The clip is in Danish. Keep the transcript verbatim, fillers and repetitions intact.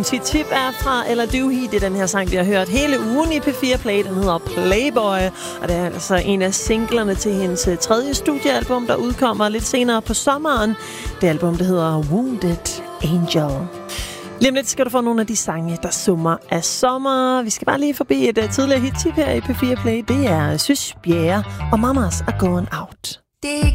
Tip er fra Ella Duhi. Det er den her sang, vi har hørt hele ugen i P fire Play. Den hedder Playboy, og det er altså en af singlerne til hendes tredje studiealbum, der udkommer lidt senere på sommeren. Det album, der hedder Wounded Angel. Lige om lidt skal du få nogle af de sange, der summer af sommer. Vi skal bare lige forbi et uh, tidligere hit-tip her i P fire Play. Det er Sys Bjerre og Mamas Are Going Out. Det